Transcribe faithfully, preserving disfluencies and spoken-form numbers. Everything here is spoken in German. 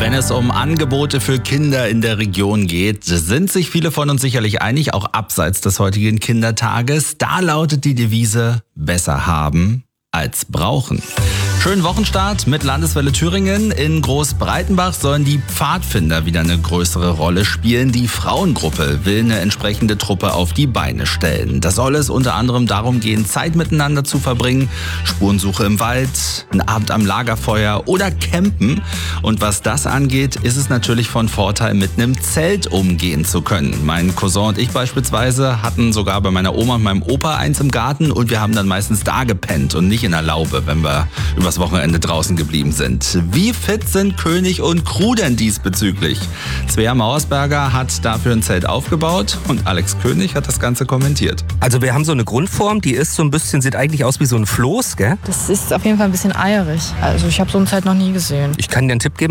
Wenn es um Angebote für Kinder in der Region geht, sind sich viele von uns sicherlich einig, auch abseits des heutigen Kindertages. Da lautet die Devise: besser haben als brauchen. Schönen Wochenstart mit Landeswelle Thüringen. In Großbreitenbach sollen die Pfadfinder wieder eine größere Rolle spielen. Die Frauengruppe will eine entsprechende Truppe auf die Beine stellen. Da soll es unter anderem darum gehen, Zeit miteinander zu verbringen, Spurensuche im Wald, einen Abend am Lagerfeuer oder Campen. Und was das angeht, ist es natürlich von Vorteil, mit einem Zelt umgehen zu können. Mein Cousin und ich beispielsweise hatten sogar bei meiner Oma und meinem Opa eins im Garten und wir haben dann meistens da gepennt und nicht in der Laube, wenn wir über das Wochenende draußen geblieben sind. Wie fit sind König und Crew denn diesbezüglich? Svea Mauersberger hat dafür ein Zelt aufgebaut und Alex König hat das Ganze kommentiert. Also wir haben so eine Grundform, die ist so ein bisschen, sieht eigentlich aus wie so ein Floß, gell? Das ist auf jeden Fall ein bisschen eierig. Also ich habe so ein Zelt noch nie gesehen. Ich kann dir einen Tipp geben.